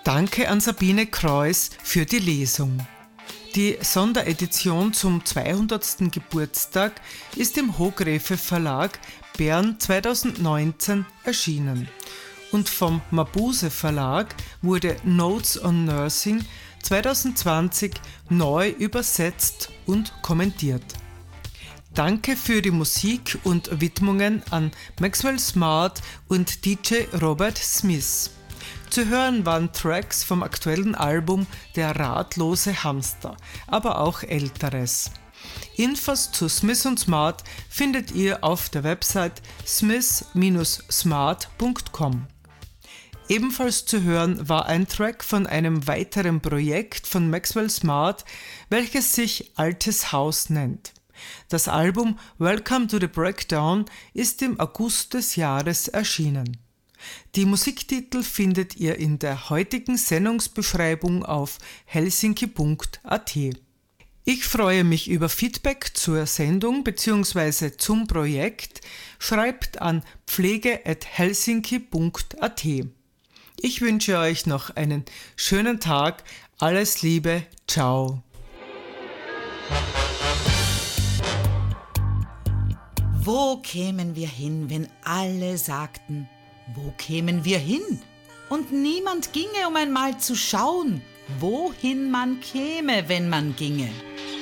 Danke an Sabine Kreuß für die Lesung. Die Sonderedition zum 200. Geburtstag ist im Hochgräfe Verlag Bern 2019 erschienen und vom Mabuse Verlag wurde Notes on Nursing 2020 neu übersetzt und kommentiert. Danke für die Musik und Widmungen an Maxwell Smart und DJ Robert Smith. Zu hören waren Tracks vom aktuellen Album Der ratlose Hamster, aber auch älteres. Infos zu Smith & Smart findet ihr auf der Website smith-smart.com. Ebenfalls zu hören war ein Track von einem weiteren Projekt von Maxwell Smart, welches sich Altes Haus nennt. Das Album Welcome to the Breakdown ist im August des Jahres erschienen. Die Musiktitel findet ihr in der heutigen Sendungsbeschreibung auf helsinki.at. Ich freue mich über Feedback zur Sendung bzw. zum Projekt. Schreibt an pflege@helsinki.at. Ich wünsche euch noch einen schönen Tag. Alles Liebe. Ciao. Wo kämen wir hin, wenn alle sagten, wo kämen wir hin? Und niemand ginge, um einmal zu schauen, wohin man käme, wenn man ginge.